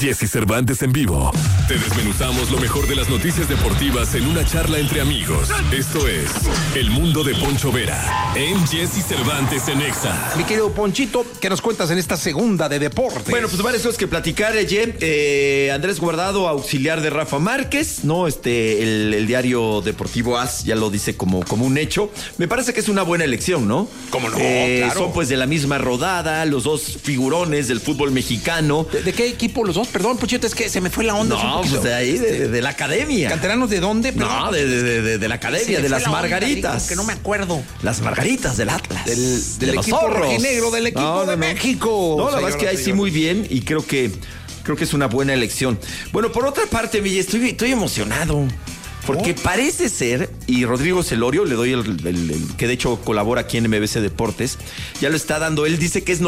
Jesse Cervantes en vivo. Te desmenuzamos lo mejor de las noticias deportivas en una charla entre amigos. Esto es El Mundo de Poncho Vera en Jesse Cervantes en Exa. Mi querido Ponchito, ¿qué nos cuentas en esta segunda de deportes? Bueno, pues varias cosas que platicar, Andrés Guardado, auxiliar de Rafa Márquez, ¿no? El diario deportivo AS ya lo dice como un hecho. Me parece que es una buena elección, ¿no? ¿Cómo no? Claro. Son pues de la misma rodada, los dos figurones del fútbol mexicano. ¿De qué equipo los dos? Perdón, Ponchito, es que se me fue la onda. No, pues de ahí, de la academia. ¿Canteranos de dónde? Perdón. No, de la academia, de las Margaritas. Onda, que no me acuerdo. Las Margaritas del Atlas. Del equipo rojinegro, del equipo de México. No, la verdad es que ahí sí muy bien y creo que es una buena elección. Bueno, por otra parte, Miguel, estoy emocionado. Porque parece ser, y Rodrigo Celorio, le doy el que de hecho colabora aquí en MBC Deportes, ya lo está dando, él dice que es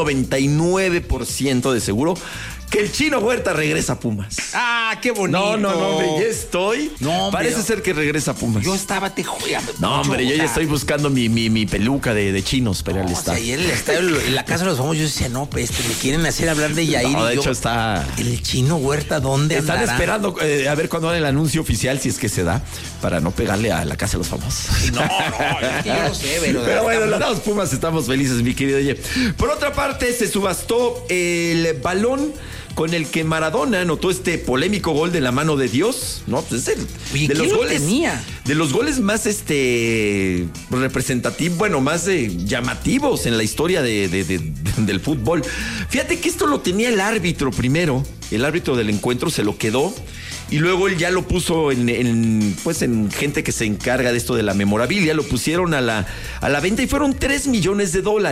99% de seguro que el Chino Huerta regresa a Pumas. ¡Ah, qué bonito! No, hombre, ya estoy. No, hombre, parece ser que regresa a Pumas. Yo estaba tejoneando. No, hombre, yo ya estoy buscando mi peluca de chinos, pero él está. O sea, y él está en la casa de los famosos. Yo decía, no, pues me quieren hacer hablar de Yair. No, de hecho está. El Chino Huerta, ¿dónde están andará? Esperando a ver cuándo dan el anuncio oficial, si es que se da, para no pegarle a la casa de los famosos. No, es que yo no sé, pero bueno, los Pumas estamos felices, mi querido. Oye, por otra parte, se subastó el balón con el que Maradona anotó este polémico gol de la mano de Dios, ¿no? Pues es Oye, de los goles tenía? De los goles más representativos, bueno, más llamativos en la historia del fútbol. Fíjate que esto lo tenía el árbitro primero, el árbitro del encuentro se lo quedó y luego él ya lo puso en gente que se encarga de esto de la memorabilia, lo pusieron a la venta y fueron $3 millones.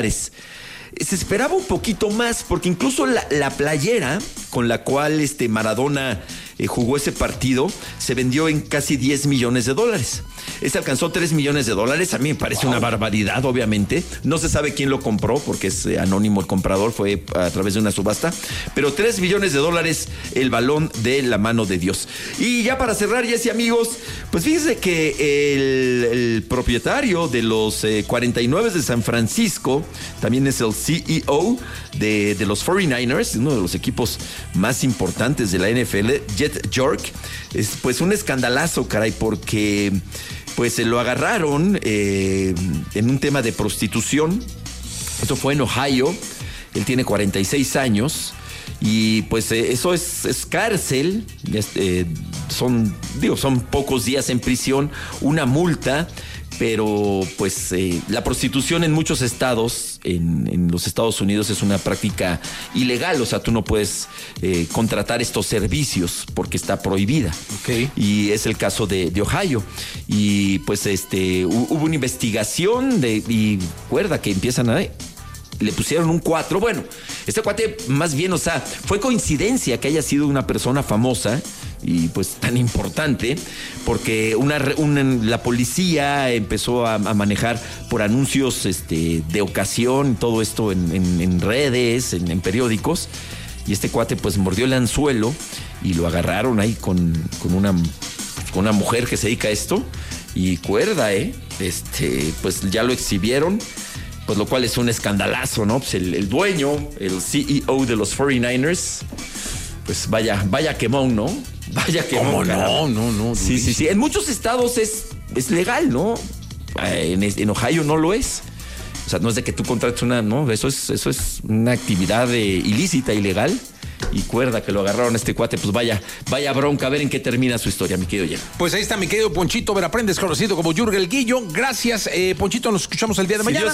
Se esperaba un poquito más, porque incluso la playera con la cual Maradona jugó ese partido se vendió en casi $10 millones. Alcanzó $3 millones. A mí me parece una barbaridad, obviamente. No se sabe quién lo compró, porque es anónimo el comprador, fue a través de una subasta. Pero $3 millones el balón de la mano de Dios. Y ya para cerrar, Jesse, amigos, pues fíjense que el propietario de los 49 de San Francisco también es el CEO de los 49ers, uno de los equipos más importantes de la NFL, Jet York. Es pues un escandalazo, caray, porque pues se lo agarraron en un tema de prostitución. Esto fue en Ohio. Él tiene 46 años. Y pues eso es cárcel. Son pocos días en prisión, una multa. Pero pues la prostitución en muchos estados, en los Estados Unidos, es una práctica ilegal. O sea, tú no puedes contratar estos servicios porque está prohibida. Okay. Y es el caso de Ohio. Y pues hubo una investigación y recuerda que empiezan a... Le pusieron un 4. Bueno, este cuate más bien, o sea, fue coincidencia que haya sido una persona famosa y pues tan importante, porque la policía empezó a manejar por anuncios de ocasión, todo esto en redes, en periódicos, y este cuate pues mordió el anzuelo y lo agarraron ahí con una mujer que se dedica a esto, y cuerda, pues ya lo exhibieron. Pues lo cual es un escandalazo, ¿no? Pues el dueño, el CEO de los 49ers, pues vaya quemón, ¿no? Vaya quemón. No. Sí. En muchos estados es legal, ¿no? En Ohio no lo es. O sea, no es de que tú contrates no, eso es una actividad ilícita, ilegal. Y cuerda que lo agarraron a este cuate, pues vaya bronca, a ver en qué termina su historia, mi querido Jen. Pues ahí está mi querido Ponchito Veraprendes, conocido como Jürgen Guillo. Gracias, Ponchito, nos escuchamos el día de mañana.